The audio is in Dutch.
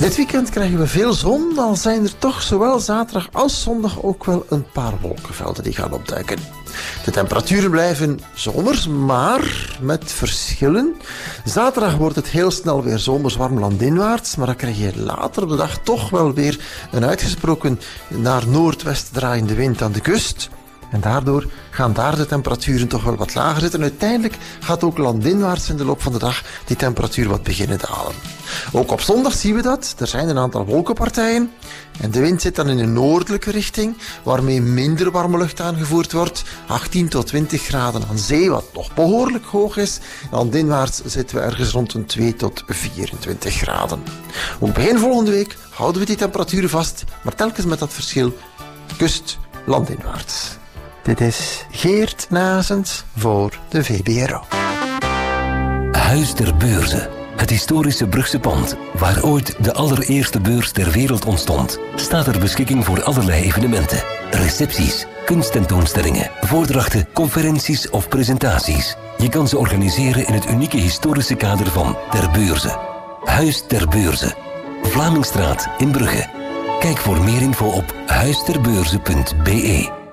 Dit weekend krijgen we veel zon, dan zijn er toch zowel zaterdag als zondag ook wel een paar wolkenvelden die gaan opduiken. De temperaturen blijven zomers, maar met verschillen. Zaterdag wordt het heel snel weer zomers warm landinwaarts, maar dan krijg je later op de dag toch wel weer een uitgesproken naar noordwest draaiende wind aan de kust. En daardoor gaan daar de temperaturen toch wel wat lager zitten. En uiteindelijk gaat ook landinwaarts in de loop van de dag die temperatuur wat beginnen dalen. Ook op zondag zien we dat. Er zijn een aantal wolkenpartijen. En de wind zit dan in een noordelijke richting, waarmee minder warme lucht aangevoerd wordt. 18 tot 20 graden aan zee, wat nog behoorlijk hoog is. Landinwaarts zitten we ergens rond een 2 tot 24 graden. Ook begin volgende week houden we die temperaturen vast, maar telkens met dat verschil kust landinwaarts. Dit is Geert Nazens voor de VBRO. Huis ter Beurze. Het historische Brugse pand, waar ooit de allereerste beurs ter wereld ontstond, staat ter beschikking voor allerlei evenementen. Recepties, kunsttentoonstellingen, voordrachten, conferenties of presentaties. Je kan ze organiseren in het unieke historische kader van Ter Beurze. Huis ter Beurze. Vlamingstraat in Brugge. Kijk voor meer info op huisterbeurze.be.